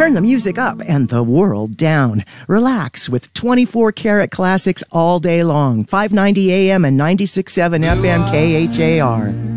Turn the music up and the world down. Relax with 24-karat classics all day long. 590 AM and 96.7 FM KHAR.